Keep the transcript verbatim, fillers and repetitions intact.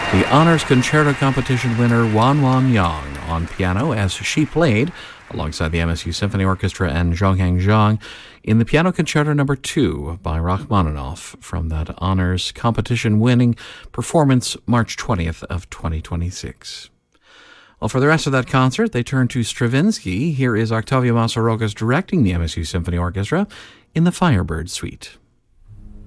the Honors Concerto Competition winner Wan Wan Yang on piano as she played, alongside the M S U Symphony Orchestra and Zhonghang Zhang, in the Piano Concerto Number two by Rachmaninoff from that Honors Competition winning performance March twentieth of twenty twenty-six. Well, for the rest of that concert, they turn to Stravinsky. Here is Octavio Massorokas directing the M S U Symphony Orchestra in the Firebird Suite.